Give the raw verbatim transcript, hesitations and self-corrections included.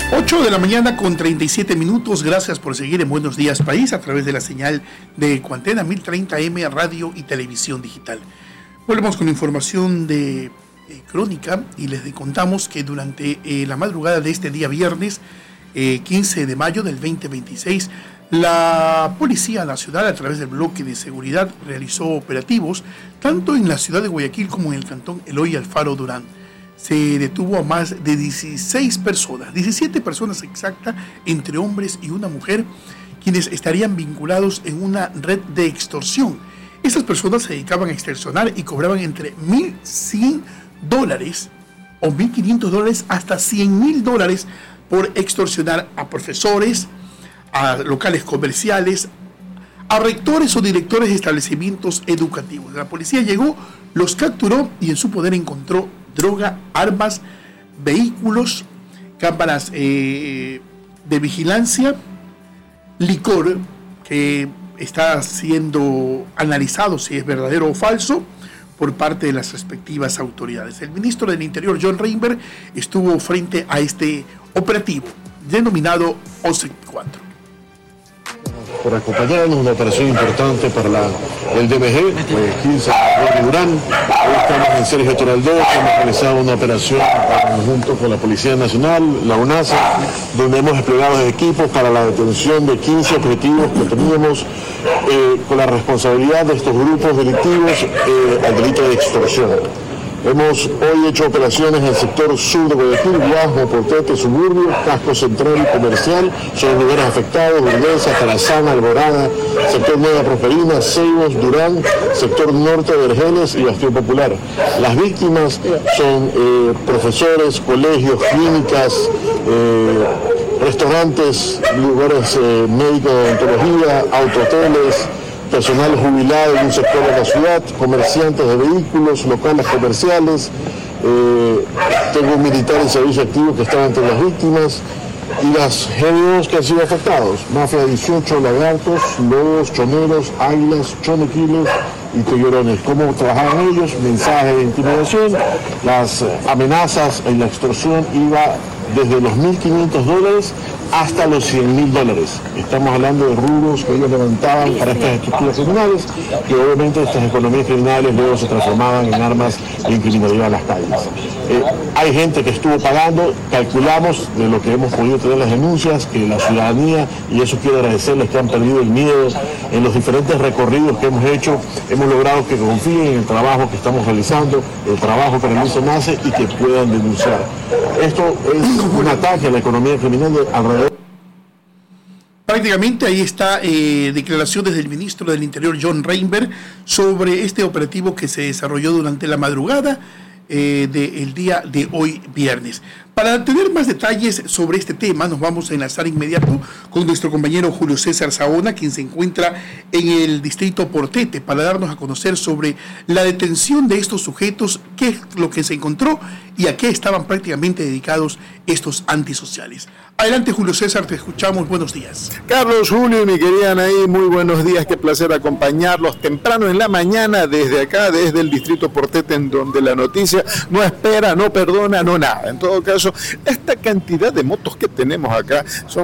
ocho de la mañana con treinta y siete minutos. Gracias por seguir en Buenos Días País a través de la señal de Cuantena mil treinta eme, radio y televisión digital. Volvemos con información de eh, crónica y les contamos que durante eh, la madrugada de este día viernes eh, quince de mayo del veinte veintiséis, la Policía Nacional a través del bloque de seguridad realizó operativos tanto en la ciudad de Guayaquil como en el cantón Eloy Alfaro Durán. Se detuvo a más de dieciséis personas, diecisiete personas exactas, entre hombres y una mujer, quienes estarían vinculados en una red de extorsión. Estas personas se dedicaban a extorsionar y cobraban entre mil cien dólares o mil quinientos dólares hasta cien mil dólares por extorsionar a profesores, a locales comerciales, a rectores o directores de establecimientos educativos. La policía llegó, los capturó y en su poder encontró droga, armas, vehículos, cámaras eh, de vigilancia, licor que está siendo analizado si es verdadero o falso por parte de las respectivas autoridades. El ministro del Interior, John Reinberg, estuvo frente a este operativo denominado O S E C cuatro. Por acompañarnos, una operación importante para la, el D M G, Guayaquil, San Durán. Hoy estamos en Sergio Toraldó, hemos realizado una operación junto con la Policía Nacional, la UNASA, donde hemos desplegado equipos para la detención de quince objetivos que teníamos eh, con la responsabilidad de estos grupos delictivos eh, al delito de extorsión. Hemos hoy hecho operaciones en el sector sur de Guayaquil, Guasmo, Portete, Suburbio, Casco Central y Comercial, son los lugares afectados, Urdenza, Tarazana, Alborada, sector Nueva Prosperina, Ceibos, Durán, sector norte de Vergeles y Bastión Popular. Las víctimas son eh, profesores, colegios, clínicas, eh, restaurantes, lugares eh, médicos de odontología, autohoteles, personal jubilado en un sector de la ciudad, comerciantes de vehículos, locales comerciales, eh, tengo un militar en servicio activo que estaba entre las víctimas y las G B Os que han sido afectados, Mafia dieciocho, Lagartos, Lobos, Choneros, Águilas, Chonequiles y Toyorones. ¿Cómo trabajaban ellos? Mensajes de intimidación, las amenazas en la extorsión iba desde los mil quinientos dólares hasta los cien mil dólares. Estamos hablando de rubros que ellos levantaban para estas estructuras criminales, que obviamente estas economías criminales luego se transformaban en armas de criminalidad en las calles. Eh, hay gente que estuvo pagando, calculamos de lo que hemos podido tener las denuncias, que la ciudadanía, y eso quiero agradecerles que han perdido el miedo en los diferentes recorridos que hemos hecho, hemos logrado que confíen en el trabajo que estamos realizando, el trabajo que realiza NACE y que puedan denunciar. Esto es un ataque a la economía criminal de alrededor. Prácticamente ahí está eh, declaraciones del ministro del Interior, John Reinberg, sobre este operativo que se desarrolló durante la madrugada eh, del día de hoy viernes. Para tener más detalles sobre este tema, nos vamos a enlazar inmediato con nuestro compañero Julio César Saona, quien se encuentra en el distrito Portete, para darnos a conocer sobre la detención de estos sujetos, qué es lo que se encontró y a qué estaban prácticamente dedicados estos antisociales. Adelante, Julio César, te escuchamos. Buenos días. Carlos, Julio y mi querida Anaí, muy buenos días. Qué placer acompañarlos temprano en la mañana desde acá, desde el distrito Portete, en donde la noticia no espera, no perdona, no nada. En todo caso, esta cantidad de motos que tenemos acá son